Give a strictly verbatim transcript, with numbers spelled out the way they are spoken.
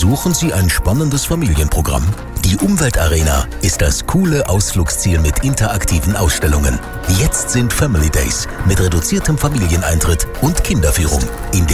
Suchen Sie ein spannendes Familienprogramm? Die Umweltarena ist das coole Ausflugsziel mit interaktiven Ausstellungen. Jetzt sind Family Days mit reduziertem Familieneintritt und Kinderführung in